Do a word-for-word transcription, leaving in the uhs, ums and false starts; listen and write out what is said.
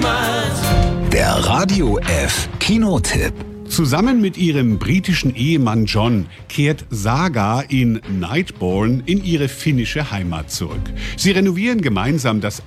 Der Radio F Kinotipp. Zusammen mit ihrem britischen Ehemann John kehrt Saga in Nightborn in ihre finnische Heimat zurück. Sie renovieren gemeinsam das